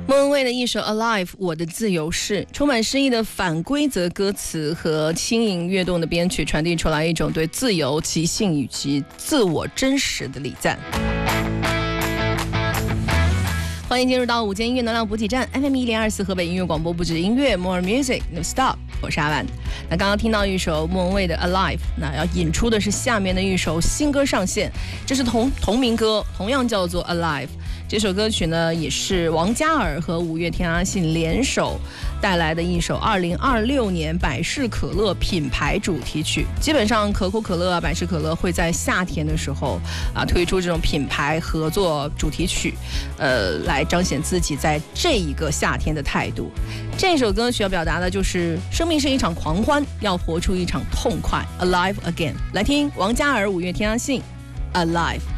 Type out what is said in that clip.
莫文蔚的一首《Alive》，我的自由是充满诗意的反规则歌词和轻盈跃动的编曲，传递出来一种对自由、即兴以及自我真实的礼赞。欢迎进入到午间音乐能量补给站 FM1024 河北音乐广播，不止音乐 More Music No Stop， 我是阿万。那刚刚听到一首莫文蔚的 Alive， 那要引出的是下面的一首新歌上线，这是同名歌，同样叫做 Alive。这首歌曲呢，也是王嘉尔和五月天阿信联手带来的一首2026年百事可乐品牌主题曲。基本上可口可乐啊、百事可乐会在夏天的时候推出这种品牌合作主题曲，来彰显自己在这一个夏天的态度。这首歌曲要表达的就是生命是一场狂欢，要活出一场痛快。Alive Again， 来听王嘉尔、五月天阿信 Alive。